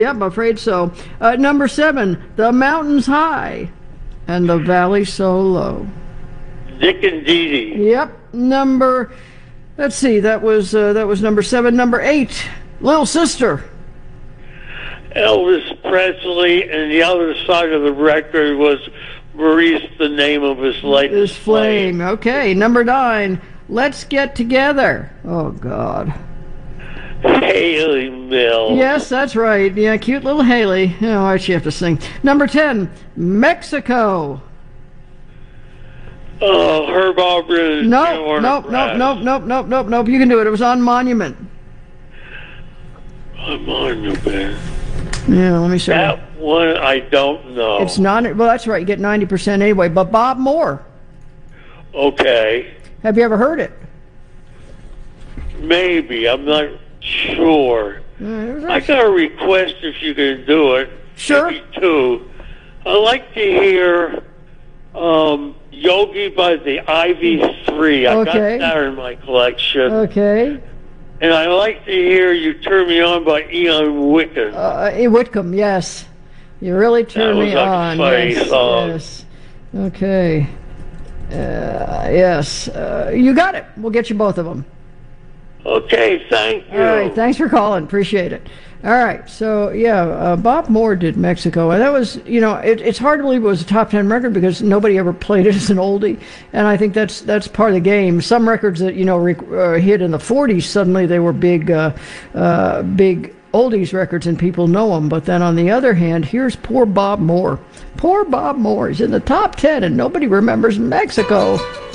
Yep, I'm afraid so. Number 7, the mountain's high and the valley so low. Dick and Dee Dee. Yep. Let's see, that was number 7. Number 8, Little Sister. Elvis Presley, and the other side of the record was Maurice, the name of his latest flame. Okay, number 9, Let's Get Together. Oh, God. Haley Mills. Yes, that's right. Yeah, cute little Haley. Oh, why'd she have to sing? Number 10, Mexico. Oh, Herb Alpert. Nope. You can do it. It was on Monument. On Monument. Yeah, let me show you. That one I don't know. It's not. Well, that's right. You get 90% anyway. But Bob Moore. Okay. Have you ever heard it? Maybe. I'm not sure. I got a request if you can do it. Sure. Maybe 2. I'd like to hear Yogi by the Ivy 3. I got that in my collection. Okay. And I like to hear You Turn Me On by Ian Whitcomb. Whitcomb, yes. You really turn me on. Yes. Okay. Yes. You got it. We'll get you both of them. Okay, thank you. All right, thanks for calling. Appreciate it. All right, so yeah, Bob Moore did Mexico, and that was, it's hard to believe it was a top 10 record because nobody ever played it as an oldie, and I think that's part of the game. Some records that hit in the 40s, suddenly they were big oldies records and people know them. But then on the other hand, here's poor Bob Moore. Poor Bob Moore. He's in the top 10 and nobody remembers Mexico.